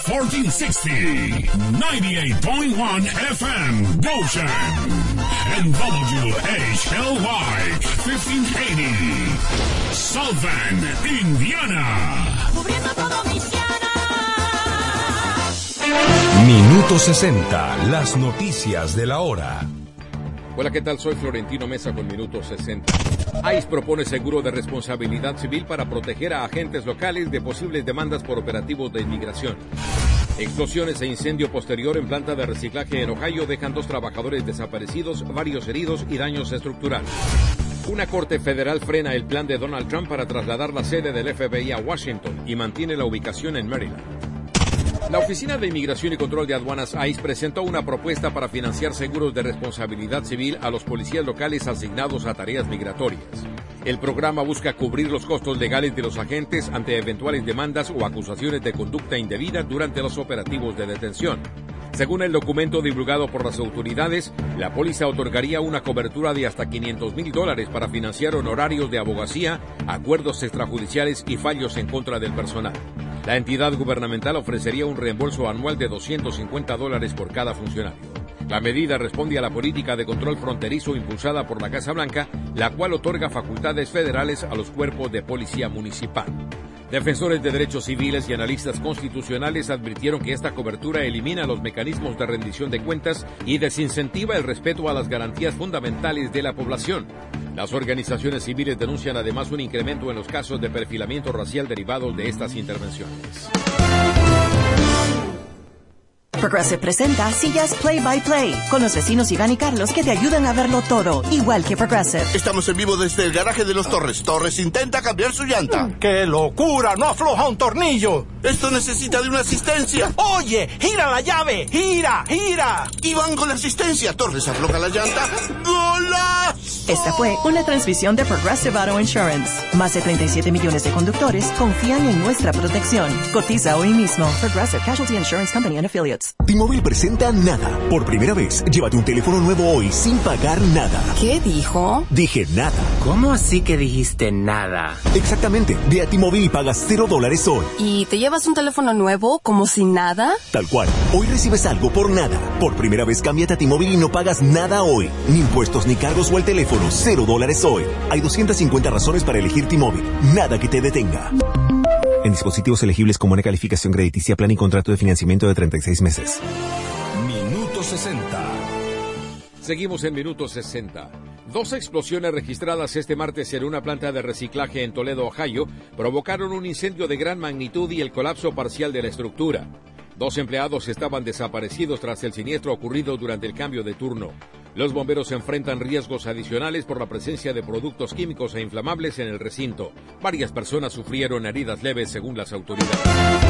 1460, 98.1 FM, Goshen, and WHLY, 1580, South Bend, Indiana. Cubriendo todo Michiana. Minuto 60, las noticias de la hora. Hola, ¿qué tal? Soy Florentino Mesa con Minuto 60. ICE propone seguro de responsabilidad civil para proteger a agentes locales de posibles demandas por operativos de inmigración. Explosiones e incendio posterior en planta de reciclaje en Ohio dejan 2 trabajadores desaparecidos, varios heridos y daños estructurales. Una corte federal frena el plan de Donald Trump para trasladar la sede del FBI a Washington y mantiene la ubicación en Maryland. La Oficina de Inmigración y Control de Aduanas ICE presentó una propuesta para financiar seguros de responsabilidad civil a los policías locales asignados a tareas migratorias. El programa busca cubrir los costos legales de los agentes ante eventuales demandas o acusaciones de conducta indebida durante los operativos de detención. Según el documento divulgado por las autoridades, la póliza otorgaría una cobertura de hasta $500,000 para financiar honorarios de abogacía, acuerdos extrajudiciales y fallos en contra del personal. La entidad gubernamental ofrecería un reembolso anual de $250 por cada funcionario. La medida responde a la política de control fronterizo impulsada por la Casa Blanca, la cual otorga facultades federales a los cuerpos de policía municipal. Defensores de derechos civiles y analistas constitucionales advirtieron que esta cobertura elimina los mecanismos de rendición de cuentas y desincentiva el respeto a las garantías fundamentales de la población. Las organizaciones civiles denuncian además un incremento en los casos de perfilamiento racial derivados de estas intervenciones. Progressive presenta sillas Play by Play con los vecinos Iván y Carlos que te ayudan a verlo todo, igual que Progressive. Estamos en vivo desde el garaje de los Torres. Torres intenta cambiar su llanta. ¡Qué locura! ¡No afloja un tornillo! Esto necesita de una asistencia. ¡Oye! ¡Gira la llave! ¡Gira! ¡Gira! Iván con la asistencia. Torres afloja la llanta. ¡Golazo! Esta fue una transmisión de Progressive Auto Insurance. Más de 37 millones de conductores confían en nuestra protección. Cotiza hoy mismo. Progressive Casualty Insurance Company and Affiliates. T-Mobile presenta Nada. Por primera vez, llévate un teléfono nuevo hoy sin pagar nada. ¿Qué dijo? Dije nada. ¿Cómo así que dijiste nada? Exactamente. Ve a T-Mobile y pagas $0 hoy. ¿Y te llevas un teléfono nuevo como si nada? Tal cual. Hoy recibes algo por nada. Por primera vez, cámbiate a T-Mobile y no pagas nada hoy. Ni impuestos, ni cargos o el teléfono. $0 hoy. Hay 250 razones para elegir T-Mobile. Nada que te detenga. En dispositivos elegibles con buena calificación crediticia, plan y contrato de financiamiento de 36 meses. Minuto 60. Seguimos en Minuto 60. 2 explosiones registradas este martes en una planta de reciclaje en Toledo, Ohio, provocaron un incendio de gran magnitud y el colapso parcial de la estructura. 2 empleados estaban desaparecidos tras el siniestro ocurrido durante el cambio de turno. Los bomberos enfrentan riesgos adicionales por la presencia de productos químicos e inflamables en el recinto. Varias personas sufrieron heridas leves según las autoridades.